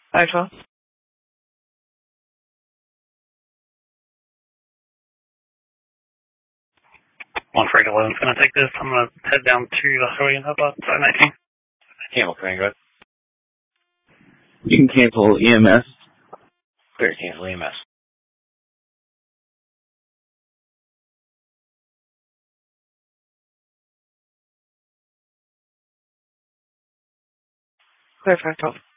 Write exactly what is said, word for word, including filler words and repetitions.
five twelve. one Freight eleven is going to take this. I'm going to head down to the highway and help out five nineteen. Campbell, can I go ahead? You can cancel E M S. Clear, cancel E M S. Clear five twelve.